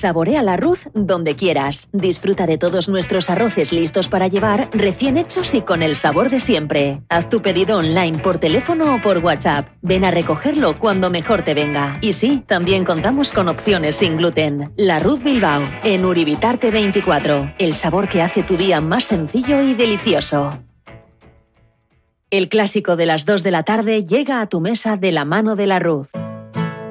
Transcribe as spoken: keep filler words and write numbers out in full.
Saborea la Ruth donde quieras. Disfruta de todos nuestros arroces listos para llevar, recién hechos y con el sabor de siempre. Haz tu pedido online por teléfono o por WhatsApp. Ven a recogerlo cuando mejor te venga. Y sí, también contamos con opciones sin gluten. La Ruth Bilbao, en Uribitarte veinticuatro. El sabor que hace tu día más sencillo y delicioso. El clásico de las dos de la tarde llega a tu mesa de la mano de la Ruth.